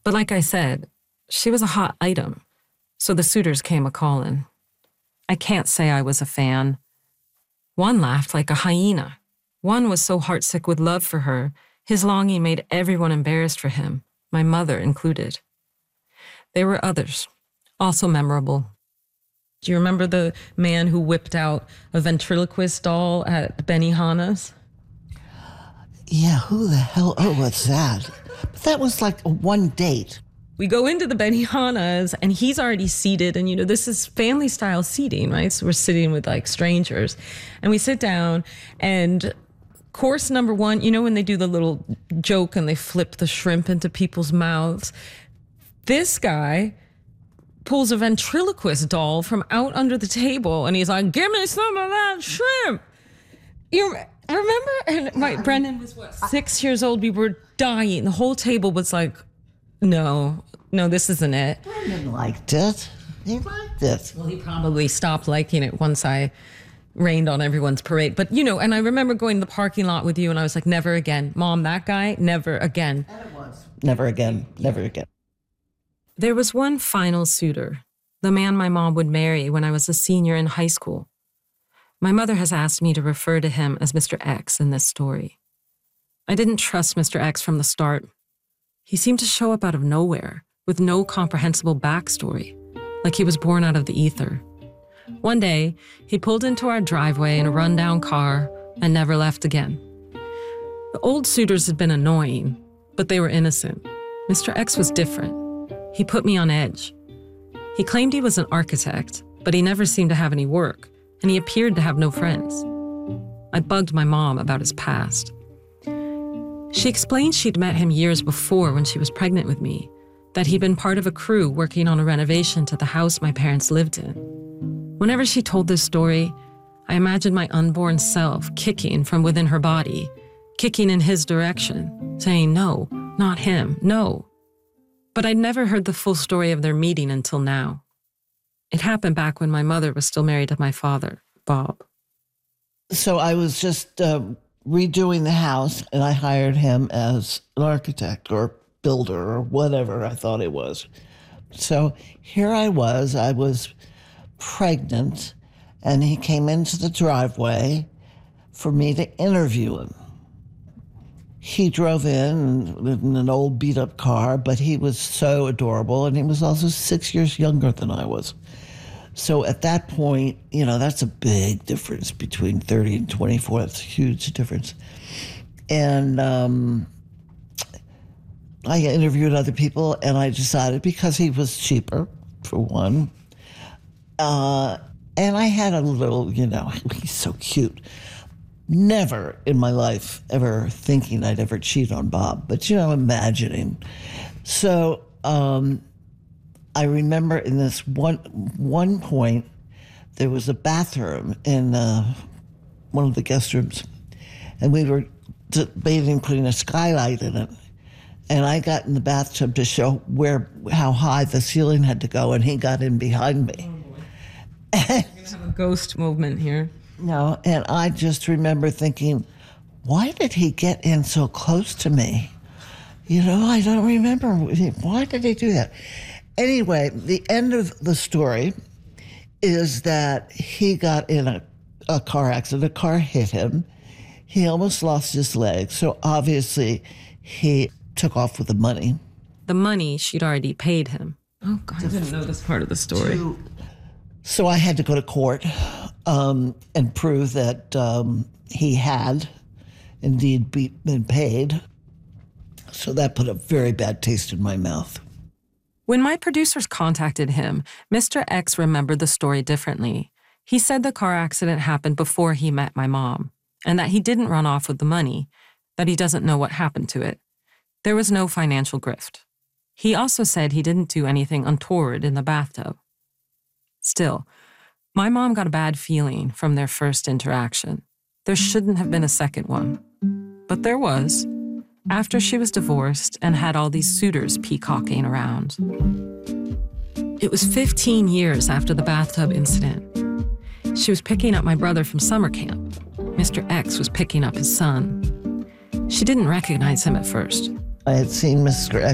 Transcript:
But like I said, she was a hot item, so the suitors came a-callin'. I can't say I was a fan. One laughed like a hyena. One was so heartsick with love for her, his longing made everyone embarrassed for him, my mother included. There were others, also memorable. Do you remember the man who whipped out a ventriloquist doll at Benihana's? Yeah, who the hell was that? But that was like one date. We go into the Benihana's and he's already seated, and this is family style seating, right? So we're sitting with like strangers, and we sit down, and course number one, when they do the little joke and they flip the shrimp into people's mouths, this guy pulls a ventriloquist doll from out under the table, and he's like, "Give me some of that shrimp." You remember? And Brendan was 6 years old. We were dying. The whole table was like, no, this isn't it. Brendan liked it. He liked it. Well, he probably stopped liking it once I rained on everyone's parade. But, and I remember going to the parking lot with you, and I was like, never again. Mom, that guy, never again. And it was. Never again. Never again. There was one final suitor, the man my mom would marry when I was a senior in high school. My mother has asked me to refer to him as Mr. X in this story. I didn't trust Mr. X from the start. He seemed to show up out of nowhere, with no comprehensible backstory, like he was born out of the ether. One day, he pulled into our driveway in a rundown car and never left again. The old suitors had been annoying, but they were innocent. Mr. X was different. He put me on edge. He claimed he was an architect, but he never seemed to have any work, and he appeared to have no friends. I bugged my mom about his past. She explained she'd met him years before when she was pregnant with me, that he'd been part of a crew working on a renovation to the house my parents lived in. Whenever she told this story, I imagined my unborn self kicking from within her body, kicking in his direction, saying, "No, not him, no." But I'd never heard the full story of their meeting until now. It happened back when my mother was still married to my father, Bob. So I was just redoing the house, and I hired him as an architect or builder or whatever I thought it was. So here I was pregnant, and he came into the driveway for me to interview him. He drove in an old beat-up car, but he was so adorable, and he was also 6 years younger than I was. So at that point, that's a big difference between 30 and 24. That's a huge difference. And I interviewed other people, and I decided, because he was cheaper, for one, and I had a little, he's so cute. Never in my life ever thinking I'd ever cheat on Bob, but, imagining. So I remember in this one point, there was a bathroom in one of the guest rooms, and we were debating putting a skylight in it. And I got in the bathtub to show how high the ceiling had to go, and he got in behind me. Oh, boy. You're going to have a ghost movement here. No, and I just remember thinking, why did he get in so close to me? I don't remember. Why did he do that? Anyway, the end of the story is that he got in a car accident. A car hit him. He almost lost his leg. So obviously he took off with the money. The money she'd already paid him. Oh, God, I didn't know this part of the story. So I had to go to court and prove that he had indeed been paid. So that put a very bad taste in my mouth. When my producers contacted him, Mr. X remembered the story differently. He said the car accident happened before he met my mom, and that he didn't run off with the money, that he doesn't know what happened to it. There was no financial grift. He also said he didn't do anything untoward in the bathtub. Still, my mom got a bad feeling from their first interaction. There shouldn't have been a second one. But there was, after she was divorced and had all these suitors peacocking around. It was 15 years after the bathtub incident. She was picking up my brother from summer camp. Mr. X was picking up his son. She didn't recognize him at first. I had seen Mr.